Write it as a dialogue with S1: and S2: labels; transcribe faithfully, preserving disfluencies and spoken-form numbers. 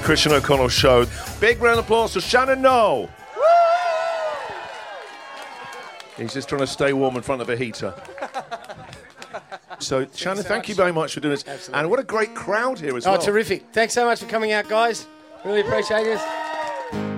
S1: Christian O'Connell Show. Big round of applause for Shannon Noll. He's just trying to stay warm in front of a heater. So, Shannon,
S2: so
S1: thank
S2: much.
S1: you very much for doing this.
S2: Absolutely.
S1: And what a great crowd here as
S2: Oh,
S1: well.
S2: terrific. Thanks so much for coming out, guys. Really appreciate this.